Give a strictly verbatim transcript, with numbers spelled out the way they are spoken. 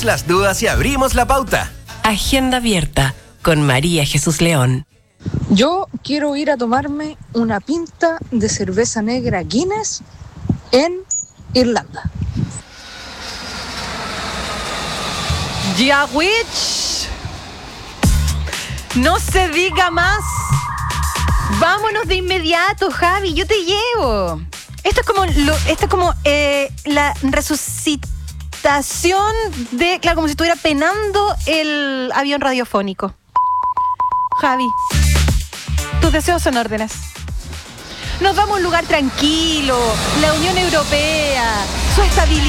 las dudas y abrimos la pauta. Agenda abierta con María Jesús León. Yo quiero ir a tomarme una pinta de cerveza negra Guinness en Irlanda. Ya, witch. No se diga más. Vámonos de inmediato, Javi. Yo te llevo. Esto es como, lo, esto es como eh, la resucitación de, claro, como si estuviera penando el avión radiofónico. Javi, tus deseos son órdenes. Nos vamos a un lugar tranquilo, la Unión Europea, su estabilidad.